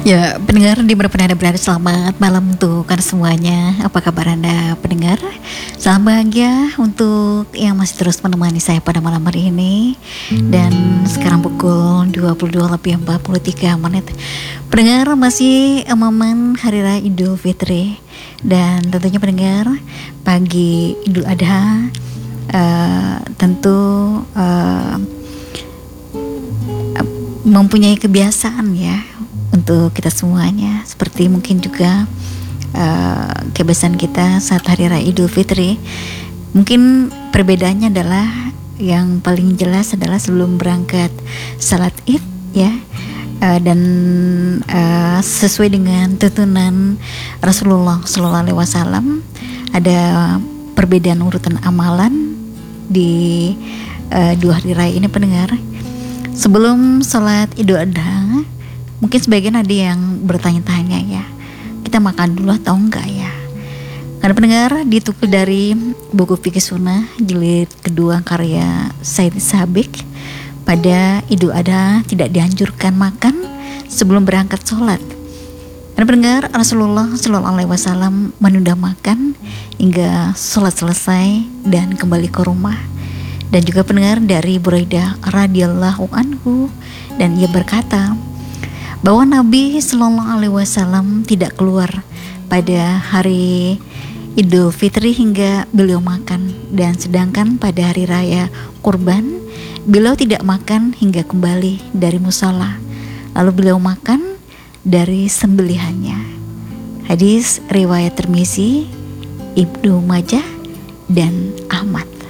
Ya, pendengar dimanapun Anda berada, selamat malam untuk kan semuanya. Apa kabar Anda pendengar? Salam bahagia untuk yang masih terus menemani saya pada malam hari ini. Dan sekarang pukul 22:43. Pendengar, masih momen Hari Raya Idul Fitri. Dan tentunya pendengar, pagi Idul Adha tentu mempunyai kebiasaan ya untuk kita semuanya, seperti mungkin juga kebiasaan kita saat Hari Raya Idul Fitri. Mungkin perbedaannya adalah yang paling jelas adalah sebelum berangkat salat Id ya, dan sesuai dengan tuntunan Rasulullah SAW, ada perbedaan urutan amalan di dua hari raya ini pendengar. Sebelum salat Idul Adha, mungkin sebagian ada yang bertanya-tanya ya, kita makan dulu atau enggak ya? Karena pendengar, ditukul dari buku Fikih Sunnah jilid kedua karya Said Sabik, pada Idul Adha tidak dianjurkan makan sebelum berangkat sholat. Karena pendengar, Rasulullah SAW menunda makan hingga sholat selesai dan kembali ke rumah. Dan juga pendengar dari Buraidah radhiyallahu anhu, dan ia berkata bahwa Nabi SAW tidak keluar pada hari Idul Fitri hingga beliau makan, dan sedangkan pada hari raya Kurban beliau tidak makan hingga kembali dari musala, lalu beliau makan dari sembelihannya. Hadis riwayat Tirmizi, Ibnu Majah dan Ahmad.